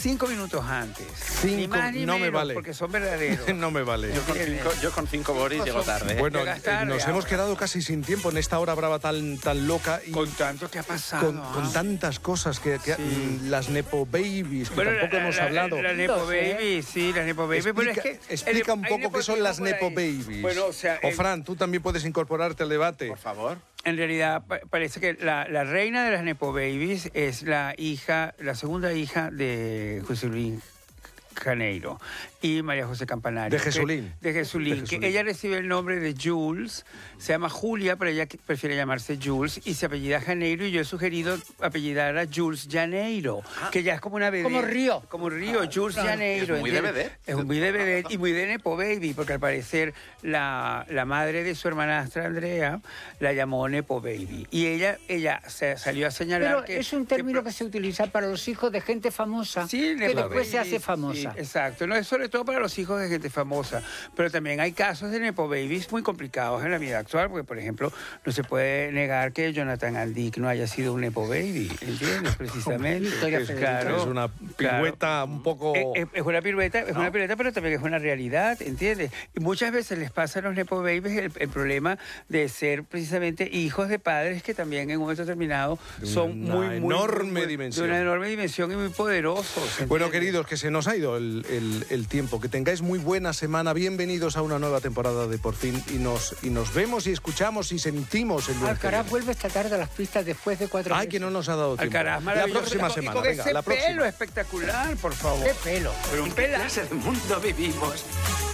5 minutos antes. 5, ni más ni no menos, me vale. Porque son verdaderos. No me vale. Yo con 5 Boris llego tarde. Bueno, nos hemos quedado casi sin tiempo en esta hora brava tan loca. Y con tanto que ha pasado. Con tantas cosas que las Nepo Babies, que tampoco hemos hablado. Las Nepo Babies, sí, las Nepo Babies. Explica un poco qué son las Nepo Babies. Bueno, o Fran, tú también puedes incorporarte al debate. Por favor. En realidad, parece que la reina de las Nepo Babies es la segunda hija de José Luis Janeiro y María José Campanario. De Jesulín. De Jesulín. Que ella recibe el nombre de Jules, se llama Julia, pero ella prefiere llamarse Jules, y se apellida Janeiro, y yo he sugerido apellidar a Jules Janeiro, que ya es como una bebé. Como Río. Como Río, Jules Janeiro. Es muy de vedette. Es muy de vedette y muy de Nepo Baby, porque al parecer la madre de su hermanastra Andrea la llamó Nepo Baby. Y ella se salió a señalar pero es un término que se utiliza para los hijos de gente famosa, que después se hace famosa. Sí, exacto. No es sobre todo para los hijos de gente famosa, pero también hay casos de Nepo Babies muy complicados en la vida actual, porque, por ejemplo, no se puede negar que Jonathan Andic no haya sido un Nepo Baby, ¿entiendes? Precisamente. Claro, es una pirueta un poco... Es una pirueta, pero también es una realidad, ¿entiendes? Y muchas veces les pasa a los Nepo Babies el problema de ser precisamente hijos de padres que también en un momento determinado son de una enorme dimensión y muy poderosos, ¿entiendes? Bueno, queridos, que se nos ha ido el tiempo. Que tengáis muy buena semana. Bienvenidos a una nueva temporada de Por Fin. Y nos vemos y escuchamos y sentimos el lunes. Alcaraz vuelve esta tarde a las pistas después de 4 meses. Ay, que no nos ha dado tiempo. Alcaraz, la próxima semana. Con venga, ese la próxima. pelo espectacular, por favor. ¿Qué pelo? Pero ¿En qué clase de mundo vivimos?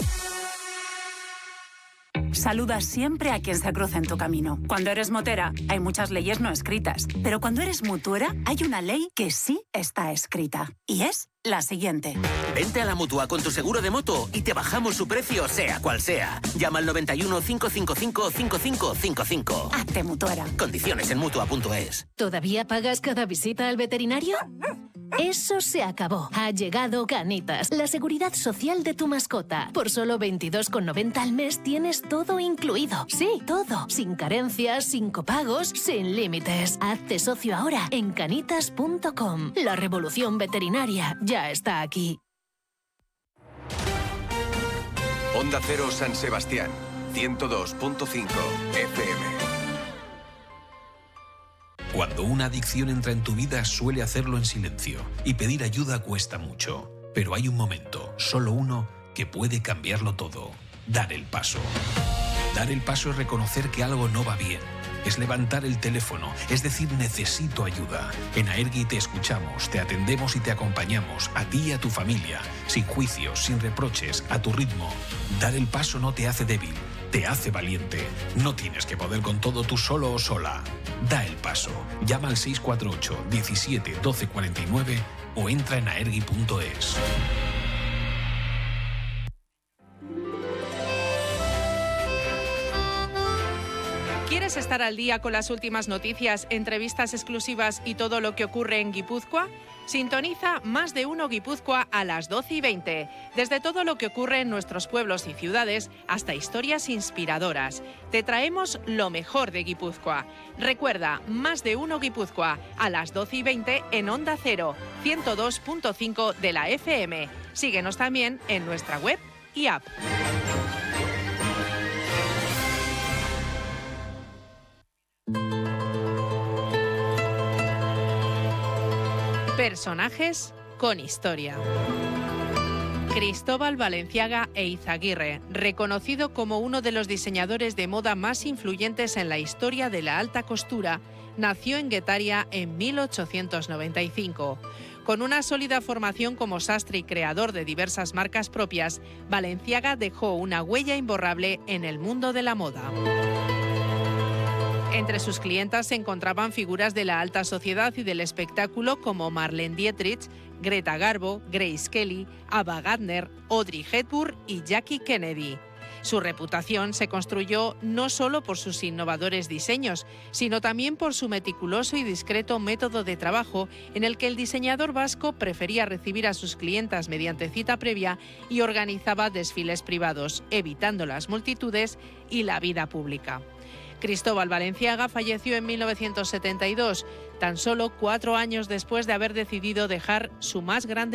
Saluda siempre a quien se cruza en tu camino. Cuando eres motera, hay muchas leyes no escritas. Pero cuando eres mutuera, hay una ley que sí está escrita. Y es la siguiente. Vente a la Mutua con tu seguro de moto y te bajamos su precio, sea cual sea. Llama al 91 555 5555. Hazte mutuera. Condiciones en Mutua.es. ¿Todavía pagas cada visita al veterinario? Eso se acabó. Ha llegado Canitas, la seguridad social de tu mascota. Por solo 22,90 al mes tienes todo incluido. Sí, todo. Sin carencias, sin copagos, sin límites. Hazte socio ahora en canitas.com. La revolución veterinaria ya está aquí. Onda Cero San Sebastián, 102.5 FM. Cuando una adicción entra en tu vida, suele hacerlo en silencio, y pedir ayuda cuesta mucho. Pero hay un momento, solo uno, que puede cambiarlo todo. Dar el paso. Dar el paso es reconocer que algo no va bien. Es levantar el teléfono, es decir, necesito ayuda. En Aergi te escuchamos, te atendemos y te acompañamos, a ti y a tu familia, sin juicios, sin reproches, a tu ritmo. Dar el paso no te hace débil, te hace valiente. No tienes que poder con todo tú solo o sola. Da el paso. Llama al 648 17 12 49 o entra en aergi.es. ¿Quieres estar al día con las últimas noticias, entrevistas exclusivas y todo lo que ocurre en Guipúzcoa? Sintoniza Más de Uno Guipúzcoa a las 12:20. Desde todo lo que ocurre en nuestros pueblos y ciudades hasta historias inspiradoras. Te traemos lo mejor de Guipúzcoa. Recuerda, Más de Uno Guipúzcoa a las 12:20 en Onda Cero, 102.5 de la FM. Síguenos también en nuestra web y app. Personajes con historia. Cristóbal Balenciaga Eizaguirre, reconocido como uno de los diseñadores de moda más influyentes en la historia de la alta costura, nació en Guetaria en 1895. Con una sólida formación como sastre y creador de diversas marcas propias, Balenciaga dejó una huella imborrable en el mundo de la moda. Entre sus clientas se encontraban figuras de la alta sociedad y del espectáculo como Marlene Dietrich, Greta Garbo, Grace Kelly, Ava Gardner, Audrey Hepburn y Jackie Kennedy. Su reputación se construyó no solo por sus innovadores diseños, sino también por su meticuloso y discreto método de trabajo en el que el diseñador vasco prefería recibir a sus clientas mediante cita previa y organizaba desfiles privados, evitando las multitudes y la vida pública. Cristóbal Balenciaga falleció en 1972, tan solo 4 años después de haber decidido dejar su más grande